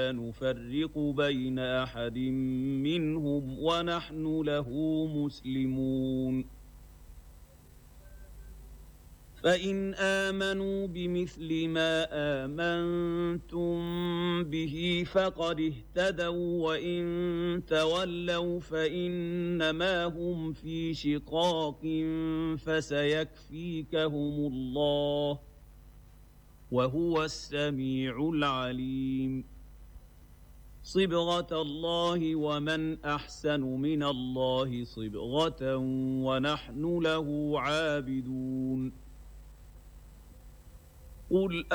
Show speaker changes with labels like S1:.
S1: نفرق بين أحد منهم ونحن له مسلمون فإن آمنوا بمثل ما آمنتم به فقد اهتدوا وإن تولوا فإنما هم في شقاق فسيكفيكهم الله وهو السميع العليم صبغة الله ومن أحسن من الله صبغة ونحن له عابدون قل